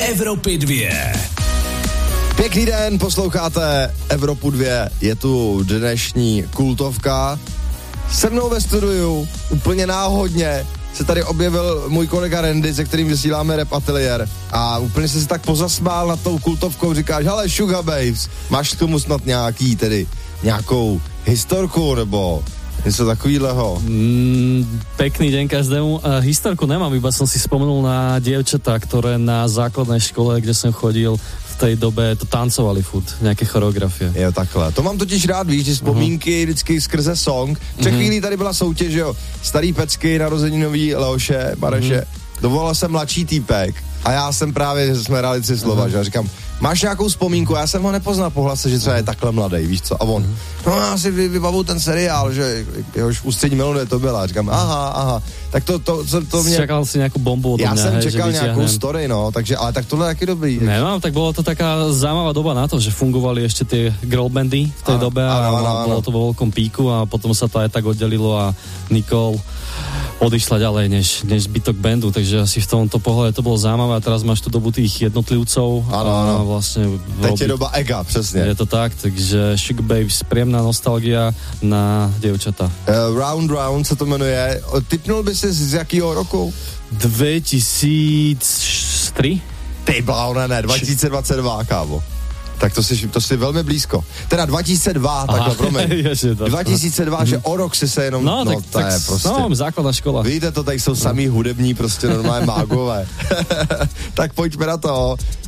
Evropy 2. Pěkný den, posloucháte Evropu 2, je tu dnešní kultovka. Se mnou ve studiu, úplně náhodně, se tady objevil můj kolega Randy, se kterým vysíláme Rap Ateliér a úplně se tak pozasmál nad tou kultovkou, říkáš, hele Sugar Babes, máš k tomu snad nějakou historku, nebo něco takovýhleho? Pekný deň každému. Historku nemám, iba som si spomenul na dievčatá, ktoré na základnej škole, kde som chodil, v tej dobe to tancovali furt, nějaké choreografie. Jo, takhle. To mám totiž rád, víš, že vzpomínky vždycky skrze song. Před chvílí tady byla soutěž, jo, starý pecky, narozeninový Leoše, Bareše. Dovolal jsem mladší týpek a já jsem právě, že jsme hráli 3 slova, že říkám, máš nějakou vzpomínku? Já jsem ho nepoznal po hlase, že třeba je takhle mladý, víš co? A on, no já si vybavu ten seriál, že jehož ústřední melodie to byla. Říkám, aha, tak to mě... Čekal si nějakou bombu od Já mě, jsem čekal nějakou story, no, takže, ale tak tohle je taky dobrý. Nemám, tak bolo to taká zaujímavá doba na to, že fungovali ešte tie girl bandy v tej dobe a bolo to vo veľkom píku a potom sa to aj tak oddelilo a Nicole odišla ďalej než zbytok bandu, takže asi v tomto pohľade to bolo zaujímavé a teraz máš tu dobu tých jednotlivcov. Ano. Vlastne teď je doba ega, přesně. Je to tak, takže Sugar Babes, príjemná nostalgia na dievčata. Round se to jmenuje. Tipnul by si z jakého roku? 2003? Ty bláho, ne, 2022, kámo. Tak to si velmi blízko. Teda 2002, takhle, promiň. 2002, že o rok si se jenom... No tak je prostě... No, základná škola. Vidíte to, tady jsou samý hudební, prostě normálně mágové. Tak pojďme na to.